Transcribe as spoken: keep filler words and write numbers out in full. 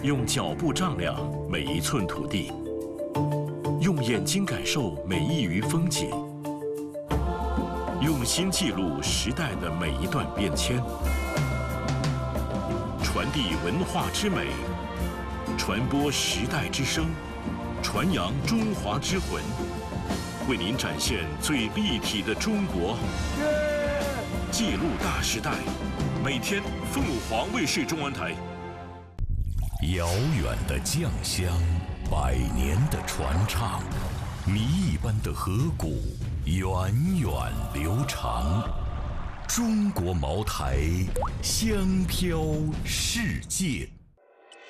用脚步丈量每一寸土地，用眼睛感受每一隅风景，用心记录时代的每一段变迁，传递文化之美，传播时代之声，传扬中华之魂，为您展现最立体的中国，记录大时代。每天，凤凰卫视中文台。 遥远的酱香，百年的传唱，谜一般的河谷，源远流长。中国茅台，香飘世界。